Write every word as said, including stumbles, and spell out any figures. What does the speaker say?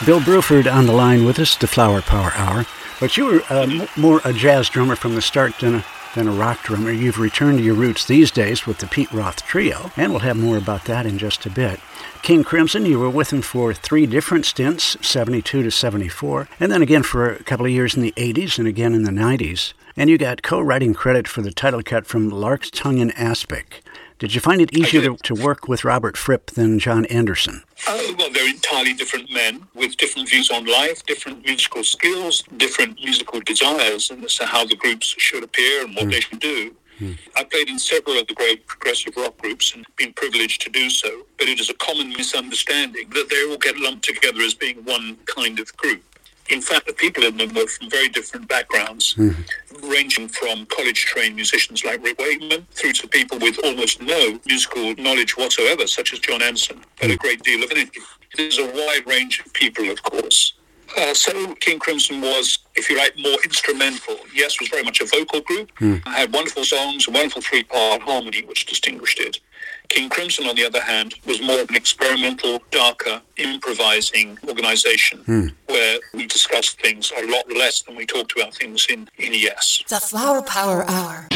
Bill Bruford on the line with us, the Flower Power Hour. But you were uh, m- more a jazz drummer from the start than a, than a rock drummer. You've returned to your roots these days with the Pete Roth Trio, and we'll have more about that in just a bit. King Crimson, you were with him for three different stints, seventy-two to seventy-four, and then again for a couple of years in the eighties and again in the nineties. And you got co-writing credit for the title cut from Lark's Tongue in Aspic. Did you find it easier to, to work with Robert Fripp than John Anderson? Oh, well, they're entirely different men with different views on life, different musical skills, different musical desires, and as to how the groups should appear and what mm. they should do. Mm. I played in several of the great progressive rock groups and been privileged to do so, but it is a common misunderstanding that they all get lumped together as being one kind of group. In fact, the people in them were from very different backgrounds, mm. ranging from college-trained musicians like Rick Wakeman through to people with almost no musical knowledge whatsoever, such as John Anderson, but mm. a great deal of energy. There's a wide range of people, of course. Uh, so King Crimson was, if you like, more instrumental. Yes, was very much a vocal group. Mm. I had wonderful songs, a wonderful three-part harmony which distinguished it. King Crimson, on the other hand, was more of an experimental, darker, improvising organisation mm. where we discussed things a lot less than we talked about things in, in Yes. The Flower Power Hour.